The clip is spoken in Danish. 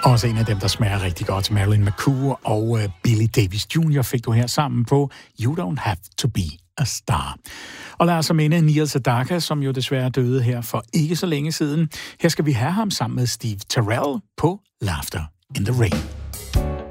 Også en af dem, der smager rigtig godt. Marilyn McCoo og Billy Davis Jr. fik du her sammen på You Don't Have to Be a Star. Og lad os minde Neil Sedaka, som jo desværre døde her for ikke så længe siden. Her skal vi have ham sammen med Steve Terrell på Laughter in the Rain.